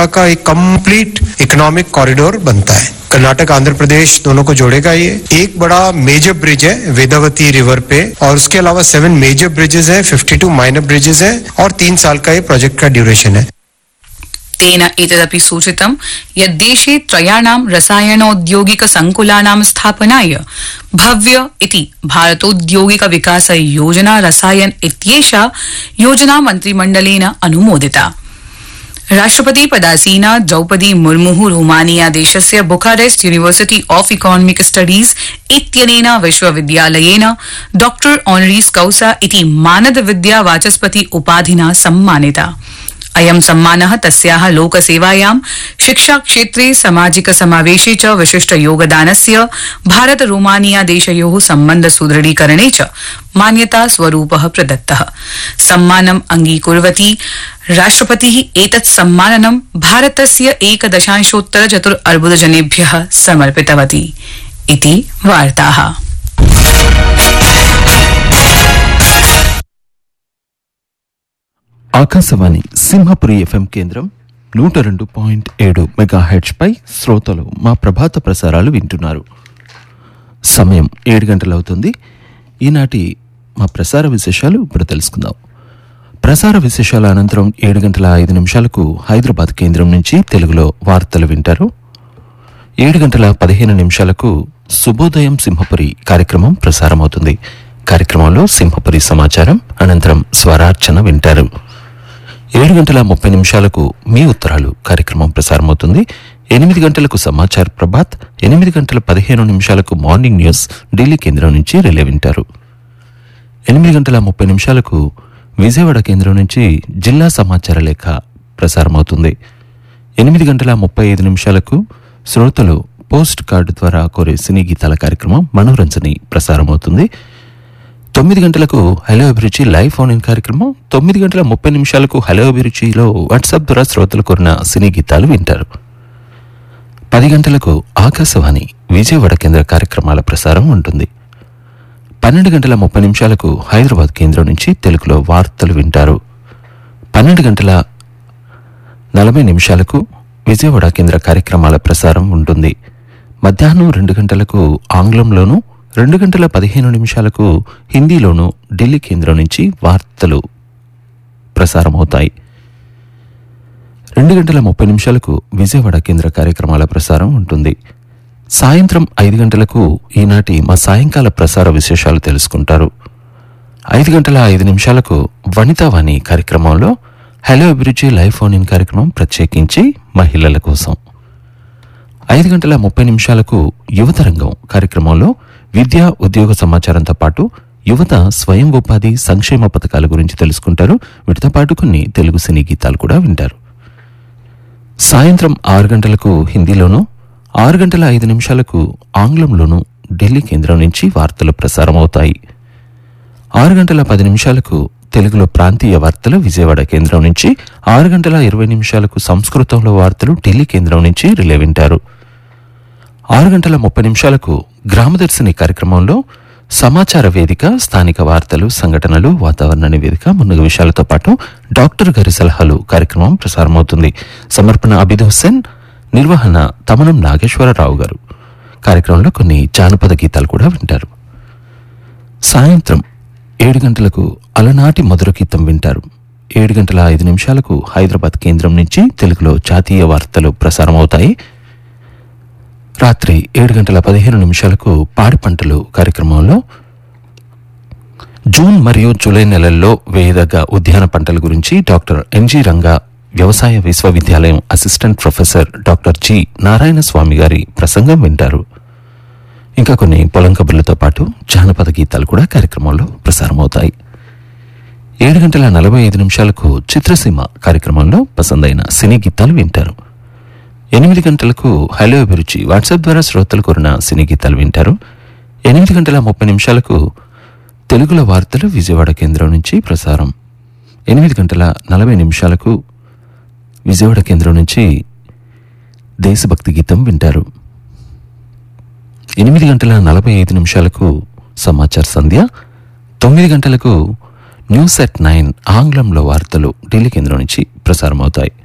का एक complete economic corridor बनता है। कर्नाटक आंध्र प्रदेश दोनों को जोड़ेगा। ये एक बड़ा मेजर ब्रिज है वेदावती रिवर पे, और उसके अलावा 7 मेजर ब्रिजेस हैं, 52 माइनर ब्रिजेस हैं, और 3 साल का ये प्रोजेक्ट का ड्यूरेशन है। तेन एतदपि सूचितं यत् देशे त्रयाणां रसायनौद्योगिक संकुलानां स्थापनाय भव्य इति भारतौद्योगिक विकास योजना रसायन इत्येषा योजना मन्त्रिमण्डलेन अनुमोदिता। राष्ट्रपति पदासीना द्रौपदी मुर्मु रोमानिया देशस्य Bucharest university of economic studies इत्यनेन विश्वविद्यालयेन डॉक्टर ऑनरीस कौसा इति मानद विद्या वाचस्पति उपाधिना सम्मानिता। अयं सम्मानः तस्याः लोकसेवायां शिक्षा क्षेत्रे सामाजिक समावेशे च विशिष्ट योगदानस्य भारत रोमानिया देशयोः सम्बन्ध सुदृढीकरणे च मान्यता स्वरूपः प्रदत्तः। सम्मानम् अंगीकुर्वती राष्ट्रपतिः एतत् सम्माननं भारतस्य 1.4 अर्बुद जनेभ्यः समर्पितवती इति वार्ताः। ఆకాశవాణి సింహపురి ఎఫ్ఎం కేంద్రం 102.7 మెగాహెర్ట్జ్ పై శ్రోతలు మా ప్రభాత ప్రసారాలు వింటున్నారు. సమయం 7 గంటలవుతుంది. ఈనాటి మా ప్రసార విశేషాలు ఇప్పుడు తెలుసుకుందాం. ప్రసార విశేషాల అనంతరం 7:05 హైదరాబాద్ కేంద్రం నుంచి తెలుగులో వార్తలు వింటారు. 7:15 శుభోదయం సింహపురి కార్యక్రమం ప్రసారమవుతుంది. కార్యక్రమంలో సింహపురి సమాచారం అనంతరం స్వరార్చన వింటారు. 7:30 మీ ఉత్తరాలు కార్యక్రమం ప్రసారమవుతుంది. 8 గంటలకు సమాచార్ ప్రభాత్, 8:15 మార్నింగ్ న్యూస్ ఢిల్లీ కేంద్రం నుంచి రిలే వింటారు. 8:30 విజయవాడ కేంద్రం నుంచి జిల్లా సమాచార లేఖ ప్రసారమవుతుంది. 8:35 శ్రోతలు పోస్ట్ కార్డు ద్వారా కోరే సినీ గీతాల కార్యక్రమం మనోరంజని ప్రసారమవుతుంది. 9 గంటలకు హలో అభిరుచి లైవ్ ఫోన్ ఇన్ కార్యక్రమం, 9:30 హలో అభిరుచిలో వాట్సాప్ ద్వారా శ్రోతలు కోరిన సినీ గీతాలు వింటారు. 10 గంటలకు ఆకాశవాణి విజయవాడ కేంద్ర కార్యక్రమాల ప్రసారం ఉంటుంది. 12:30 హైదరాబాద్ కేంద్రం నుంచి తెలుగులో వార్తలు వింటారు. 12:40 విజయవాడ కేంద్ర కార్యక్రమాల ప్రసారం ఉంటుంది. మధ్యాహ్నం 2 గంటలకు ఆంగ్లంలోనూ, 2:15 హిందీలోనూ ఢిల్లీ కేంద్రం నుంచి వార్తలు ప్రసారమవుతాయి. 2:30 విజయవాడ కేంద్ర కార్యక్రమాల ప్రసారం ఉంటుంది. సాయంత్రం 5 గంటలకు ఈనాటి మా సాయంకాల ప్రసార విశేషాలు తెలుసుకుంటారు. 5:05 వనితావాణి కార్యక్రమంలో హలో అభిరుచి లైవ్ ఫోన్ ఇన్ కార్యక్రమం ప్రత్యేకించి మహిళల కోసం. 5:30 యువతరంగం కార్యక్రమంలో విద్యా ఉద్యోగ సమాచారంతో పాటు యువత స్వయం ఉపాధి సంక్షేమ పథకాల గురించి తెలుసుకుంటారు. వీటితో పాటు కొన్ని తెలుగు సినీ గీతాలు కూడా వింటారు. సాయంత్రం 6 గంటలకు హిందీలోనూ, 6:05 ఆంగ్లంలోనూ ఢిల్లీ కేంద్రం నుంచి వార్తలు ప్రసారమవుతాయి. 6:10 తెలుగులో ప్రాంతీయ వార్తలు విజయవాడ కేంద్రం నుంచి, 6:20 సంస్కృతంలో వార్తలు ఢిల్లీ కేంద్రం నుంచి రిలే వింటారు. 6:30 గ్రామదర్శిని కార్యక్రమంలో సమాచార వేదిక, స్థానిక వార్తలు, సంఘటనలు, వాతావరణ నివేదిక, మున్నగు విషయాలతో పాటు డాక్టర్ గారి సలహాలు కార్యక్రమం ప్రసారమవుతుంది. సమర్పణ అబిద్ హుస్సేన్, నిర్వహణ తమనం నాగేశ్వరరావు గారు. కార్యక్రమంలో కొన్ని జానపద గీతాలు కూడా వింటారు. సాయంత్రం 7 గంటలకు అలనాటి మధుర గీతం వింటారు. 7:05 హైదరాబాద్ కేంద్రం నుంచి తెలుగులో జాతీయ వార్తలు ప్రసారమవుతాయి. రాత్రి 7:15 పాడి పంటలు కార్యక్రమంలో జూన్ మరియు జూలై నెలల్లో వేయదగ్గ ఉద్యాన పంటల గురించి డాక్టర్ ఎన్జి రంగా వ్యవసాయ విశ్వవిద్యాలయం assistant professor doctor G Narayana స్వామి గారి ప్రసంగం వింటారు. ఇంకా కొన్ని పొలం కబుర్లతో పాటు జానపద గీతాలు కూడా కార్యక్రమంలో ప్రసారమవుతాయి. 7:45 చిత్రసీమ కార్యక్రమంలో పసందైన సినీ గీతాలు వింటారు. 8 గంటలకు హలో అభిరుచి వాట్సాప్ ద్వారా శ్రోతలు కోరిన సినీ గీతాలు వింటారు. 8:30 తెలుగులో వార్తలు విజయవాడ కేంద్రం నుంచి ప్రసారం. 8:40 విజయవాడ కేంద్రం నుంచి దేశభక్తి గీతం వింటారు. 8:45 సమాచార సంధ్య. 9 గంటలకు న్యూస్ ఎట్ 9 ఆంగ్లంలో వార్తలు ఢిల్లీ కేంద్రం నుంచి ప్రసారమవుతాయి.